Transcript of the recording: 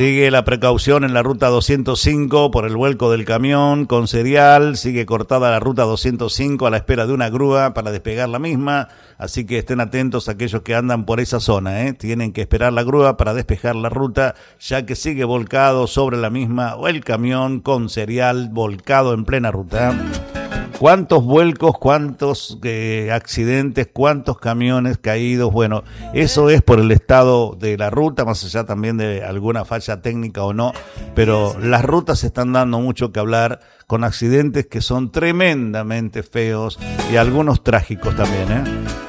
Sigue la precaución en la ruta 205 por el vuelco del camión con cereal. Sigue cortada la ruta 205 a la espera de una grúa para despegar la misma. Así que estén atentos aquellos que andan por esa zona, ¿eh? Tienen que esperar la grúa para despejar la ruta, ya que sigue volcado sobre la misma o el camión con cereal volcado en plena ruta. ¿Cuántos vuelcos, cuántos accidentes, cuántos camiones caídos? Bueno, eso es por el estado de la ruta, más allá también de alguna falla técnica o no, pero las rutas están dando mucho que hablar, con accidentes que son tremendamente feos y algunos trágicos también, ¿eh?